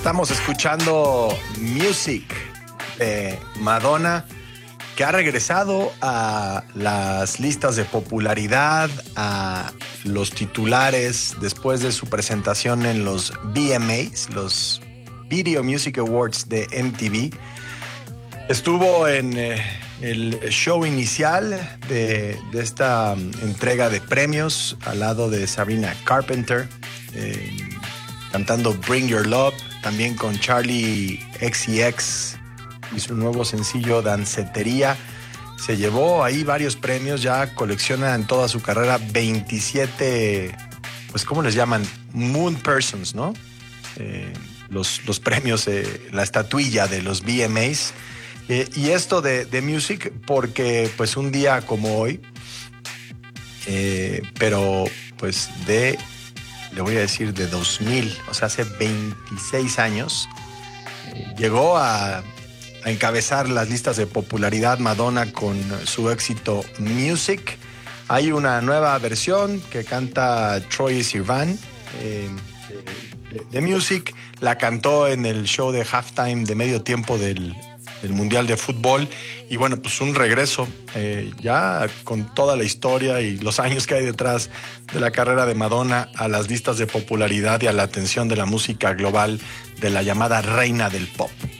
Estamos escuchando Music de Madonna, que ha regresado a las listas de popularidad, a los titulares después de su presentación en los VMAs, los Video Music Awards de MTV. Estuvo en el show inicial de esta entrega de premios al lado de Sabrina Carpenter, cantando Bring Your Love, también con Charli XCX y su nuevo sencillo Dancetería. Se llevó ahí varios premios, ya colecciona en toda su carrera 27, pues ¿cómo les llaman? Moon Persons, ¿no? Los premios, la estatuilla de los VMAs. Y esto de Music, porque pues un día como hoy, pero pues le voy a decir de 2000, o sea, hace 26 años, llegó a encabezar las listas de popularidad Madonna con su éxito Music. Hay una nueva versión que canta Troye Sivan de Music. La cantó en el show de halftime de medio tiempo del Mundial de Fútbol. Y bueno, pues un regreso ya con toda la historia y los años que hay detrás de la carrera de Madonna a las listas de popularidad y a la atención de la música global, de la llamada reina del pop.